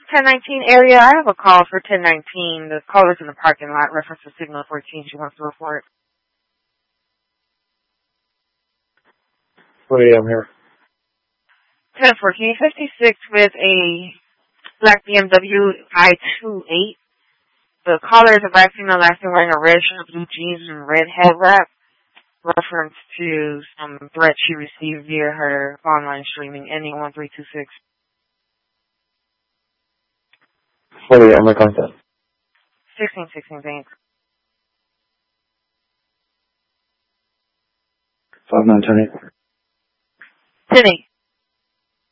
1019 area. I have a call for 1019. The caller's in the parking lot. Reference to signal 14. She wants to report. 4 a.m. here. 1014, 56 with a black BMW i28. The caller is a black female last name wearing a red shirt, blue jeans, and red head wrap. Reference to some threat she received via her online streaming, ending 1326. 4 a.m. my contact. 1616, thanks. 5928. 10-8.